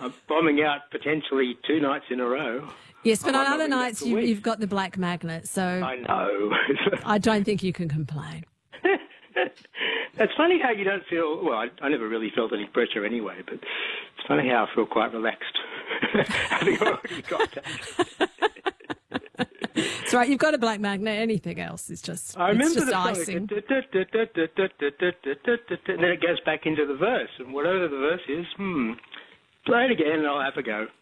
I'm bombing out potentially 2 nights in a row. Yes, but on other nights you've got the black magnet, so I know. I don't think you can complain. It's funny how you don't feel, well, I never really felt any pressure anyway, but it's funny how I feel quite relaxed having already got that. That's right, you've got a black magnet, anything else is just, I remember it's just the icing. And then it goes back into the verse, and whatever the verse is, play it again and I'll have a go.